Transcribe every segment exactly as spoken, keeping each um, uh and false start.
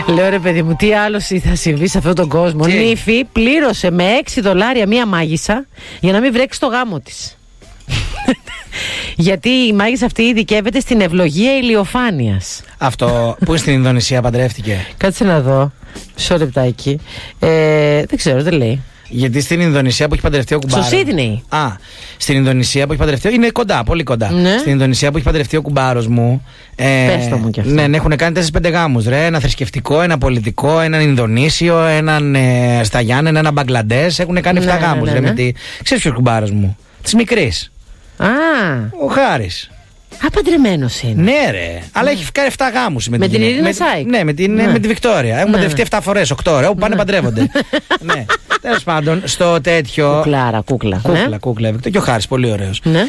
Λέω ρε παιδί μου, τι άλλο θα συμβεί σε αυτόν τον κόσμο. Νύφη πλήρωσε με έξι δολάρια μία μάγισσα για να μην βρέξει το γάμο της. Γιατί η μάγισσα αυτή ειδικεύεται στην ευλογία ηλιοφάνειας. Αυτό που στην Ινδονησία παντρεύτηκε. Κάτσε να δω. Μισό λεπτάκι. ε, Δεν ξέρω, δεν λέει. Γιατί στην Ινδονησία που έχει παντρευτεί ο κουμπάρος. Στο Σίδνεϊ. Α, στην Ινδονησία που έχει παντρευτεί. Είναι κοντά, πολύ κοντά. Ναι. Στην Ινδονησία που έχει παντρευτεί ο κουμπάρος μου. Ε, Πες το μου κι αυτό. Ναι, ναι, έχουν κάνει τέσσερις πέντε γάμους. Ρε. Ένα θρησκευτικό, ένα πολιτικό, έναν Ινδονήσιο, έναν ε, στα Γιάννενα, ένα Μπαγκλαντές. Έχουν κάνει εφτά ναι, γάμους. ναι, Ρε, ναι. με τη... Ξέρεις ποιος κουμπάρος μου. Της μικρής. Α, Ο Χάρης. απαντρεμένος είναι. Ναι, ρε. Αλλά έχει κάνει εφτά γάμους. Με την Ειρήνα Σάικ. Ναι, με την, Ναι. με τη Βικτόρια. Έχουν Ναι. παντρευτεί εφτά φορές, οκτώ. Ρε, όπου πάνε παντρεύονται. Ναι. Τέλος πάντων, στο τέτοιο. Κουκλάρα, κούκλα. Κούκλα, Ναι. κούκλα. Και ο Χάρης, πολύ ωραίος. Ναι.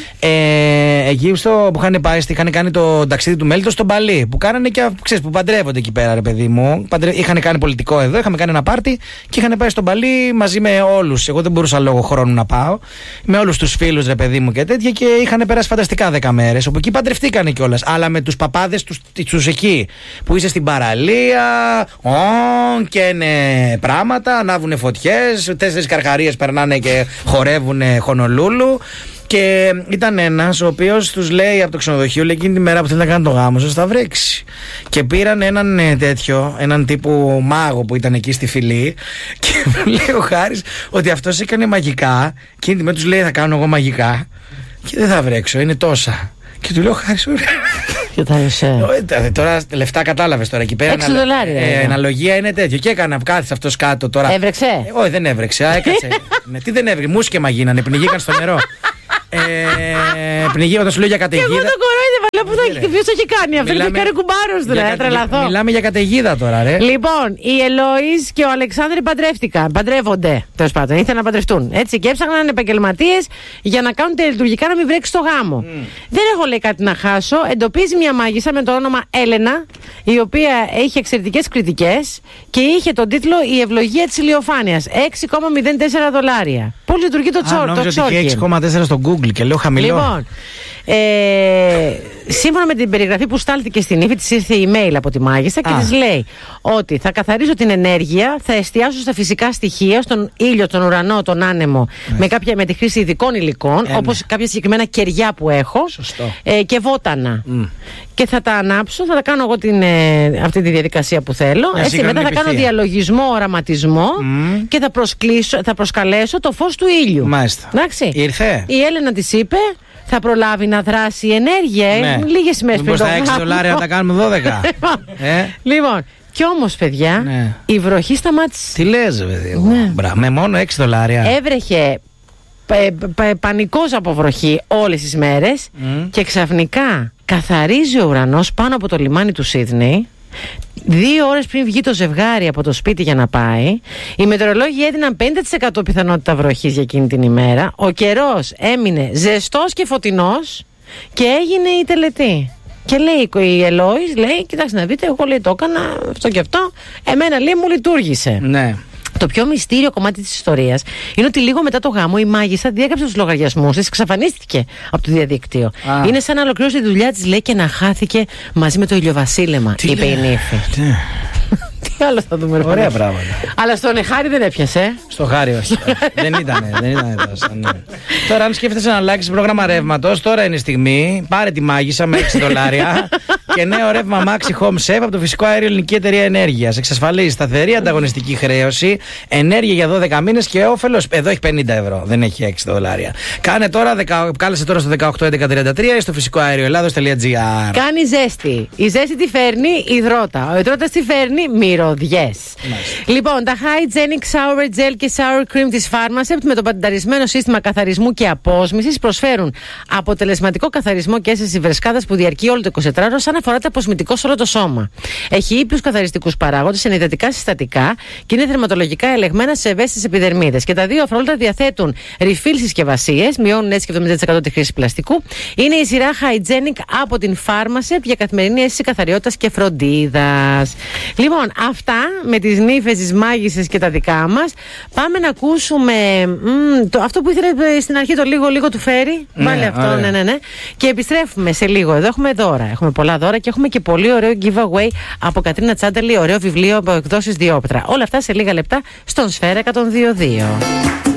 Ε, εκεί στο, που είχαν πάει, είχαν κάνει το ταξίδι του Μέλιτος στον Παλί. Που κάνανε και ξέρεις, που παντρεύονται εκεί πέρα, ρε παιδί μου. Παντρε... Είχαν κάνει πολιτικό εδώ, είχαμε κάνει ένα πάρτι και είχαν πάει στον Παλί μαζί με όλους. Εγώ δεν μπορούσα λόγω χρόνου να πάω. Με όλους τους φίλους, ρε παιδί μου και τέτοια. Και είχαν περάσει φανταστικά δέκα μέρες. Όπου εκεί παντρευτήκανε κιόλας. Αλλά με τους παπάδες τους, τους εκεί. Που είσαι στην παραλία, ο, και ναι, πράγματα, ανάβουνε φωτιές. Τέσσερις καρχαρίες περνάνε και χορεύουνε Χονολούλου. Και ήταν ένας ο οποίος τους λέει από το ξενοδοχείο, λέει εκείνη τη μέρα που θέλει να κάνει το γάμο σας θα βρέξει. Και πήραν έναν ε, τέτοιο, έναν τύπου μάγο που ήταν εκεί στη φυλή. Και μου λέει ο Χάρης ότι αυτός έκανε μαγικά. Εκείνη τη μέρα τους λέει θα κάνω εγώ μαγικά. Και δεν θα βρέξω, είναι τόσα. Και του λέω Χάρης, ωραία. Και θα είσαι. Ε, Τώρα λεφτά κατάλαβες τώρα εκεί πέρα. Έξι δολάρια, Ε, ρε. αναλογία είναι τέτοιο. Και έκανα, κάθισε αυτός κάτω τώρα. Έβρεξε. Ε, όχι, δεν έβρεξε. Α, έκατσε. Ναι, τι δεν έβρεξε, μουσκεμα γίνανε, πνιγήκαν στο νερό. Ε, πνιγεί όταν σου λέω για Και καταιγίδα. εγώ τον κορόιδευα, λέω που θα έχει, ποιος το έχει κάνει αυτό. Μιλάμε- Και κάνει κουμπάρος για δηλαδή, κατε- τρελαθώ. Μιλάμε για καταιγίδα τώρα, ρε. Λοιπόν, η Ελόης και ο Αλεξάνδρη παντρεύτηκαν. Παντρεύονται, τέλος πάντων. Ήθελαν να παντρευτούν. Έτσι, και έψαχναν επαγγελματίες για να κάνουν τελετουργικά να μην βρέξει το γάμο. Δεν έχω λέει κάτι να χάσω. Εντοπίζει μια μάγισσα με το όνομα Έλενα, η οποία είχε εξαιρετικές κριτικές και είχε τον τίτλο Η ευλογία της ηλιοφάνειας. έξι κόμμα μηδέν τέσσερα δολάρια. Πώς λειτουργεί το Α, τσόρ, το νόμιζα ότι είχε τσόρκι. έξι κόμμα τέσσερα στο Google και λέω χαμηλό. Λοιπόν, ε, σύμφωνα με την περιγραφή που στάλθηκε στην ύφη, της ήρθε email από τη μάγισσα και Α. της λέει ότι θα καθαρίσω την ενέργεια, θα εστιάσω στα φυσικά στοιχεία, στον ήλιο, τον ουρανό, τον άνεμο, με, κάποια, με τη χρήση ειδικών υλικών, Ε, όπως ναι. κάποια συγκεκριμένα κεριά που έχω. Σωστό. Ε, και βότανα. Και θα τα ανάψω, θα τα κάνω εγώ την, ε, αυτή τη διαδικασία που θέλω. Μια Έτσι, σύγχρονη μετά θα κάνω επιθεία. διαλογισμό, οραματισμό και θα, προσκλήσω, θα προσκαλέσω το φως του ήλιου. Μάλιστα. Εντάξει. Ήρθε. Η Έλενα της είπε, θα προλάβει να δράσει η ενέργεια. ε, Ναι. Λίγες ημέρες πριν Μήπως το τα έξι γάμο. δολάρια να τα κάνουμε δώδεκα. Ε. Λοιπόν, κι όμως παιδιά, Ναι. η βροχή σταμάτησε. Τι λες, παιδί μου. Ναι. Μπρα, με μόνο έξι δολάρια. Έβρεχε πα- πα- πανικός από βροχή όλες τις μέρες και ξαφνικά καθαρίζει ο ουρανός πάνω από το λιμάνι του Σίδνεϊ. Δύο ώρες πριν βγει το ζευγάρι από το σπίτι για να πάει, οι μετεωρολόγοι έδιναν πενήντα τοις εκατό πιθανότητα βροχής για εκείνη την ημέρα. Ο καιρός έμεινε ζεστός και φωτεινός και έγινε η τελετή. Και λέει η Ελόης, λέει, κοιτάξτε να δείτε, εγώ λέει το έκανα αυτό και αυτό, εμένα λέει μου λειτουργήσε. Ναι. Το πιο μυστήριο κομμάτι της ιστορίας είναι ότι λίγο μετά το γάμο η μάγισσα διέγραψε τους λογαριασμούς της, εξαφανίστηκε από το διαδίκτυο. Α. Είναι σαν να ολοκλήρωσε τη δουλειά της, λέει, και να χάθηκε μαζί με το ηλιοβασίλεμα, Τι είπε η λέει? νύφη. Ναι. Τι άλλο θα δούμε, ρε Ωραία Παναγία. πράγματα. Αλλά στον Εχάρη δεν έπιασε. Στο Χάρη, όχι. δεν ήταν, δεν ήταν τόσο, ναι. Τώρα, αν σκέφτεσαι να αλλάξει πρόγραμμα ρεύματος, τώρα είναι η στιγμή. Πάρε τη μάγισσα με έξι δολάρια και νέο ρεύμα Maxi Home Save από το φυσικό αέριο Ελληνική Εταιρεία Ενέργειας. Εξασφαλίζει σταθερή ανταγωνιστική χρέωση, ενέργεια για δώδεκα μήνες και όφελος. Εδώ έχει πενήντα ευρώ, δεν έχει έξι δολάρια. Κάνε τώρα, δεκα, κάλεσε τώρα στο δεκαοκτώ έντεκα τριάντα τρία ή στο φυσικό αέριο Ελλάδος.gr. Κάνει ζέστη. Η ζέστη τι φέρνει, υδρότα. Ο υδρότας τι φέρνει, μυρωδιές. Λοιπόν, τα Hygienic Sour Gel και Sour Cream της Pharmacept με το πανταρισμένο σύστημα καθαρισμού και απόσμησης προσφέρουν αποτελεσματικό καθαρισμό και αίσθηση βρεσκάδας που διαρκεί όλο το εικοσιτετράωρο σαν αφορά το αποσμητικό σε όλο το σώμα. Έχει ήπιους καθαριστικούς παράγοντες, ενυδατικά συστατικά και είναι θερματολογικά ελεγμένα σε ευαίσθητες επιδερμίδες. Και τα δύο αφρόλωτα διαθέτουν refill συσκευασίες, μειώνουν έτσι και εβδομήντα τοις εκατό τη χρήση πλαστικού. Είναι η σειρά Hygienic από την Pharmacept για καθημερινή αίσθηση καθαριότητας και φροντίδας. Λοιπόν, αυτά με τις νύφες, τις μάγισσες και τα δικά μας. Πάμε να ακούσουμε μ, το, αυτό που ήθελε στην αρχή, το λίγο λίγο του Φέρι. Ναι, Βάλε αυτό, ωραία. ναι, ναι, ναι. Και επιστρέφουμε σε λίγο. Εδώ έχουμε δώρα. Έχουμε πολλά δώρα και έχουμε και πολύ ωραίο giveaway από Κατρίνα Τσάνταλη, ωραίο βιβλίο από εκδόσεις Διόπτρα. Όλα αυτά σε λίγα λεπτά στον Σφαίρα εκατόν δύο κόμμα δύο.